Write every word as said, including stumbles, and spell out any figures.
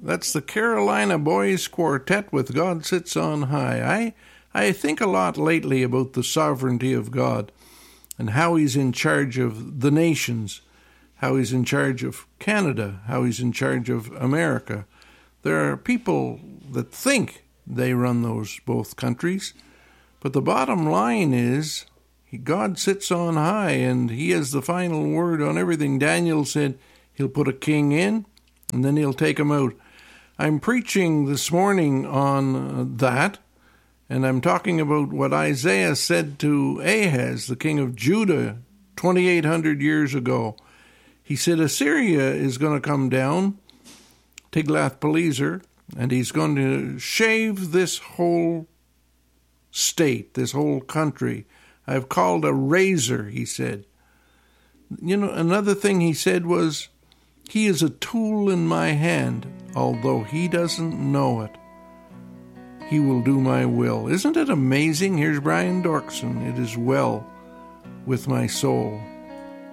That's the Carolina Boys Quartet with God Sits on High. I, I think a lot lately about the sovereignty of God and how he's in charge of the nations, how he's in charge of Canada, how he's in charge of America. There are people that think they run those both countries, but the bottom line is God sits on high and he has the final word on everything. Daniel said he'll put a king in and then he'll take him out. I'm preaching this morning on that, and I'm talking about what Isaiah said to Ahaz, the king of Judah, twenty-eight hundred years ago. He said Assyria is going to come down, Tiglath-Pileser, and he's going to shave this whole state, this whole country. I've called a razor, he said. You know, another thing he said was, he is a tool in my hand, although he doesn't know it. He will do my will. Isn't it amazing? Here's Brian Doerksen. It is well with my soul.